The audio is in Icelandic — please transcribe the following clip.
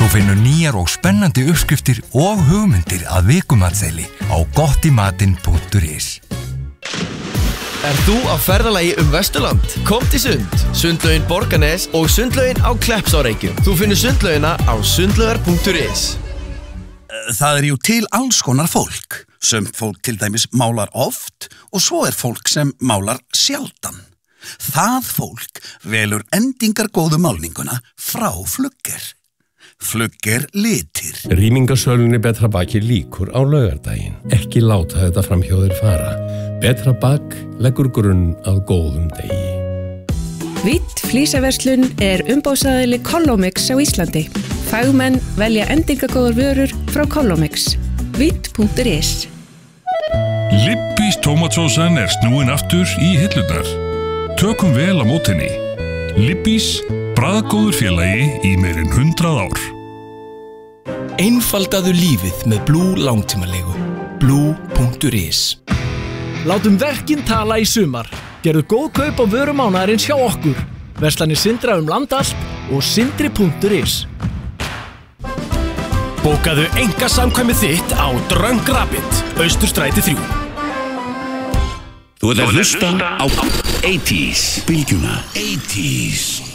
Þú finnur nýjar og spennandi uppskriftir og hugmyndir að vikumatseli á gottimatinn.is. Þú á ferðalagi Vesturland? Kom til Sund, Sundlaugin Borgarnes og Sundlaugin á Kleppsárreykjum. Þú finnur sundlaugina á sundlaugar.is. Það jú til alls konar fólk. Sumt fólk til dæmis málar oft og svo fólk sem málar sjaldan. Það fólk velur endingargóðu málninguna frá Flugger. Flugger litir. Rýmingasölunni Betra Baki lýkur á laugardaginn. Ekki láta þetta fram hjá þér fara. Betra Bak leggur grunn að góðum degi. Vitt flísaverslun umboðsaðili Collomix á Íslandi. Fagmenn velja endingagóðar vörur frá Collomix. Vitt.is. Libbís tómatsósan snúin aftur í hillurnar. Tökum vel á mót henni. Libbís, bragðgóður félagi í meir en 100 ár. Einfaldaðu lífið með Blue langtímalegu. Blue.is. Látum verkin tala í sumar. Gerðu góð kaup á vörumánaðarins hjá okkur. Verslanir Sindra land allt og sindri.is. Bókaðu einkasamkvæmið þitt á Drunk Rabbit, Austurstræti 3. Þú ert að hlusta á 80s, bylgjuna 80s.